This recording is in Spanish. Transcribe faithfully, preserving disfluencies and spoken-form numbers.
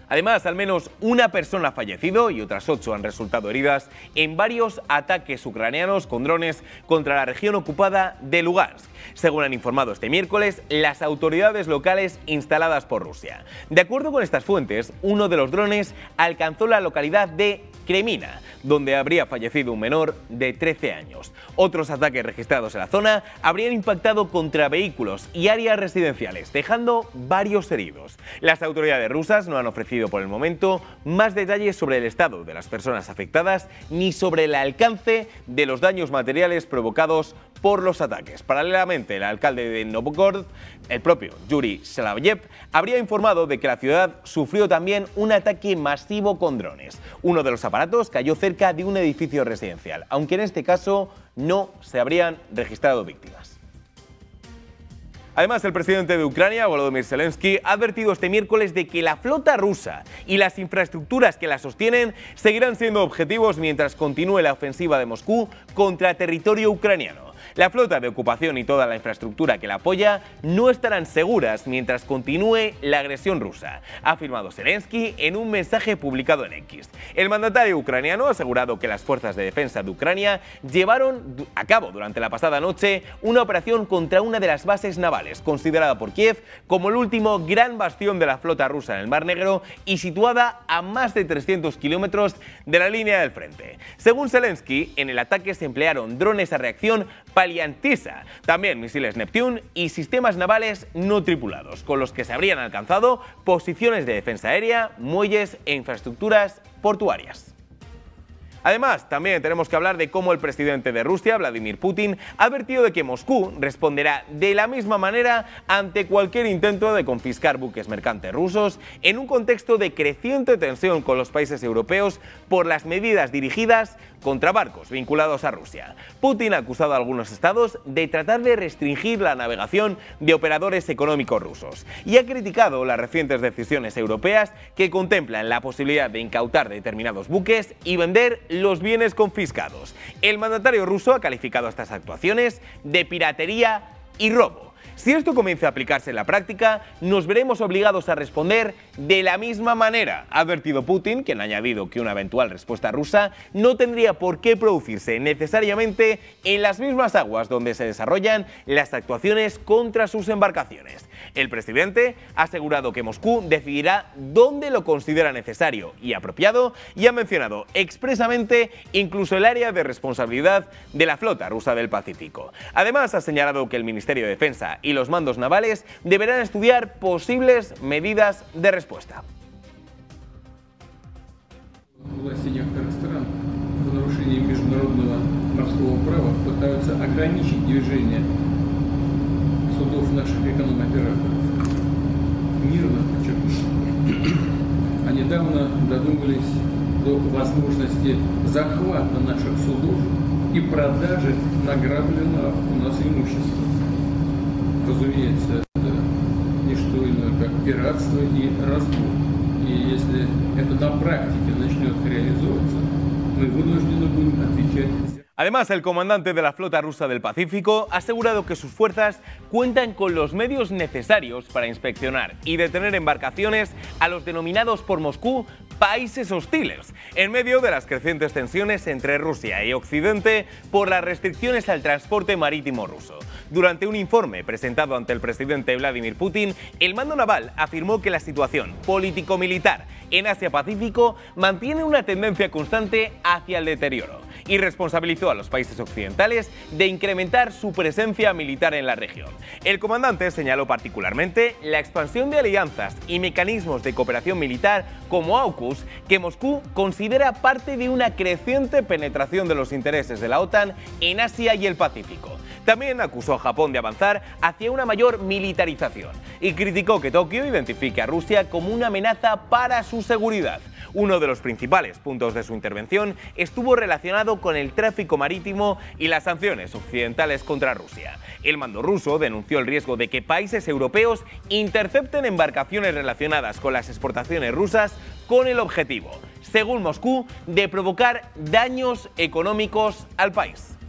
Además, al menos una persona ha fallecido y otras ocho han resultado heridas en varios ataques ucranianos con drones contra la región ocupada de Lugansk, según han informado este miércoles las autoridades locales instaladas por Rusia. De acuerdo con estas fuentes, uno de los drones alcanzó la localidad de Kremina, donde habría fallecido un menor de trece años. Otros ataques registrados en la zona habrían impactado contra vehículos y áreas residenciales, dejando varios heridos. Las autoridades rusas no han ofrecido por el momento más detalles sobre el estado de las personas afectadas ni sobre el alcance de los daños materiales provocados por los ataques. Paralelamente, el alcalde de Novgorod, el propio Yuri Solovyev, habría informado de que la ciudad sufrió también un ataque masivo con drones. Uno de los aparatos cayó cerca de un edificio residencial, aunque en este caso no se habrían registrado víctimas. Además, el presidente de Ucrania, Volodymyr Zelensky, ha advertido este miércoles de que la flota rusa y las infraestructuras que la sostienen seguirán siendo objetivos mientras continúe la ofensiva de Moscú contra territorio ucraniano. La flota de ocupación y toda la infraestructura que la apoya no estarán seguras mientras continúe la agresión rusa, ha afirmado Zelensky en un mensaje publicado en X. El mandatario ucraniano ha asegurado que las fuerzas de defensa de Ucrania llevaron a cabo durante la pasada noche una operación contra una de las bases navales, considerada por Kiev como el último gran bastión de la flota rusa en el Mar Negro y situada a más de trescientos kilómetros de la línea del frente. Según Zelensky, en el ataque se emplearon drones a reacción Paliantisa, también misiles Neptune y sistemas navales no tripulados, con los que se habrían alcanzado posiciones de defensa aérea, muelles e infraestructuras portuarias. Además, también tenemos que hablar de cómo el presidente de Rusia, Vladimir Putin, ha advertido de que Moscú responderá de la misma manera ante cualquier intento de confiscar buques mercantes rusos en un contexto de creciente tensión con los países europeos por las medidas dirigidas contra barcos vinculados a Rusia. Putin ha acusado a algunos estados de tratar de restringir la navegación de operadores económicos rusos y ha criticado las recientes decisiones europeas que contemplan la posibilidad de incautar determinados buques y vender los bienes confiscados. El mandatario ruso ha calificado estas actuaciones de piratería y robo. Si esto comienza a aplicarse en la práctica, nos veremos obligados a responder de la misma manera, ha advertido Putin, quien ha añadido que una eventual respuesta rusa no tendría por qué producirse necesariamente en las mismas aguas donde se desarrollan las actuaciones contra sus embarcaciones. El presidente ha asegurado que Moscú decidirá dónde lo considera necesario y apropiado y ha mencionado expresamente incluso el área de responsabilidad de la flota rusa del Pacífico. Además, ha señalado que el Ministerio de Defensa y los mandos navales deberán estudiar posibles medidas de respuesta. Власти некоторых стран в нарушении международного морского права пытаются ограничить движение судов наших эконом-операторов. Мирно, подчеркну. А недавно додумались до возможности захвата наших судов и продажи награбленного у нас имущества. Разумеется, это не что иное, как пиратство и разбой. И если это на практике начнет реализовываться, мы вынуждены будем отвечать. Además, el comandante de la flota rusa del Pacífico ha asegurado que sus fuerzas cuentan con los medios necesarios para inspeccionar y detener embarcaciones a los denominados por Moscú países hostiles, en medio de las crecientes tensiones entre Rusia y Occidente por las restricciones al transporte marítimo ruso. Durante un informe presentado ante el presidente Vladimir Putin, el mando naval afirmó que la situación político-militar en Asia-Pacífico mantiene una tendencia constante hacia el deterioro y responsabilizó a los países occidentales de incrementar su presencia militar en la región. El comandante señaló particularmente la expansión de alianzas y mecanismos de cooperación militar como AUKUS, que Moscú considera parte de una creciente penetración de los intereses de la OTAN en Asia y el Pacífico. También acusó a Japón de avanzar hacia una mayor militarización y criticó que Tokio identifique a Rusia como una amenaza para su seguridad. Uno de los principales puntos de su intervención estuvo relacionado con el tráfico marítimo y las sanciones occidentales contra Rusia. El mando ruso denunció el riesgo de que países europeos intercepten embarcaciones relacionadas con las exportaciones rusas con el objetivo, según Moscú, de provocar daños económicos al país.